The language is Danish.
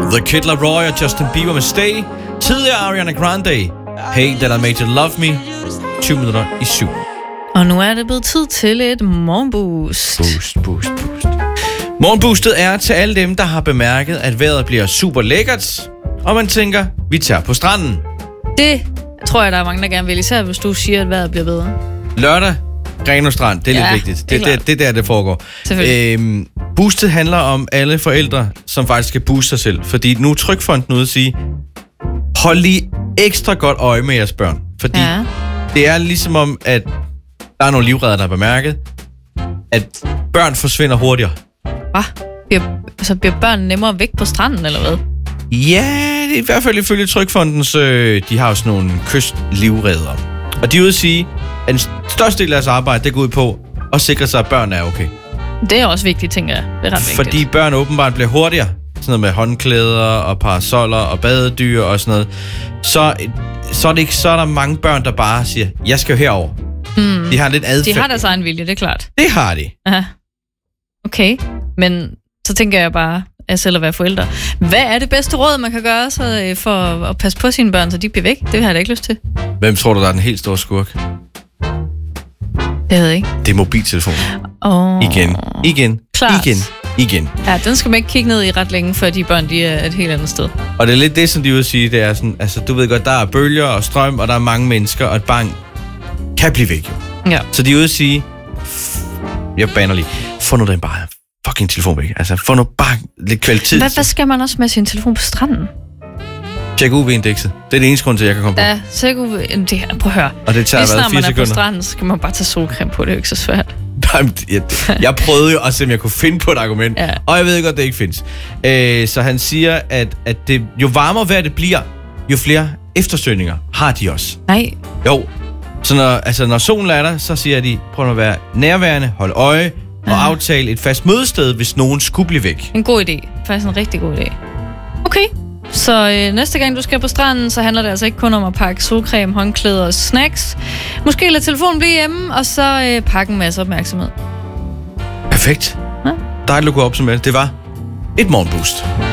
The Kid Laroi og Justin Bieber med Stay. Tidligere Ariana Grande. Hey, That I Made You Love Me. 20 minutter i 7. Og nu er det blevet tid til et morgenboost. Boost. Morgenboostet er til alle dem, der har bemærket, at vejret bliver super lækkert, og man tænker, vi tager på stranden. Det tror jeg, der er mange, der gerne vil, især hvis du siger, at vejret bliver bedre. Lørdag, Grenaa Strand, det er lidt vigtigt. Det er der, det foregår. Boostet handler om alle forældre, som faktisk skal booste sig selv. Fordi nu er Trygfonden ude at sige, hold lige ekstra godt øje med jeres børn. Fordi det er ligesom om, at der er nogle livreddere, der har bemærket, at børn forsvinder hurtigere. Hvad? Bliver børn nemmere væk på stranden, eller hvad? Ja, det er i hvert fald ifølge Trygfondens, de har jo sådan nogle kystlivreddere. Og de er ude at sige, at den største del af deres arbejde, det går ud på at sikre sig, at børn er okay. Det er også vigtigt, tænker jeg. Det er ret vigtigt. Fordi børn åbenbart bliver hurtigere. Sådan noget med håndklæder og parasoller og badedyr og sådan noget. Så er der mange børn, der bare siger, jeg skal jo herover. De har lidt adfærd. De har deres egen vilje, det er klart. Det har de. Aha. Okay, men så tænker jeg bare, at selv at være forældre. Hvad er det bedste råd, man kan gøre så for at passe på sine børn, så de bliver væk? Det har jeg da ikke lyst til. Hvem tror du, der er den helt store skurk? Det ved jeg ikke. Det er mobiltelefonen. Igen. Klart. Igen. Ja, den skal man ikke kigge ned i ret længe, før de børn de er et helt andet sted. Og det er lidt det, som de vil sige, det er sådan, altså du ved godt, der er bølger og strøm, og der er mange mennesker, og et barn kan blive væk jo. Ja. Så de er ude at sige, jeg baner lige, få nu den bare fucking telefon væk. Altså få nu bare lidt kvalitet. Hvad skal man også med sin telefon på stranden? Tjek UV-indekset. Det er det eneste grund til, at jeg kan komme på. Ja, tjek UV. Prøv at høre. Og det tager 4 sekunder. Hvis man er på stranden, så skal man bare tage solcreme på. Det er jo ikke så svært. Jeg prøvede jo at se, om jeg kunne finde på et argument. Ja. Og jeg ved godt, det ikke findes. Så han siger, at det, jo varmere vejr det bliver, jo flere eftersøgninger har de også. Nej. Jo. Så når solen er der, så siger de, prøv at være nærværende, hold øje og aftale et fast mødested, hvis nogen skulle blive væk. En god idé. Faktisk en rigtig god idé. Okay. Så næste gang du skal på stranden, så handler det altså ikke kun om at pakke solcreme, håndklæder og snacks. Måske lade telefonen blive hjemme, og så pakke en masse opmærksomhed. Perfekt. Ja. Dejligt at gå op som det. Det var et morgenboost.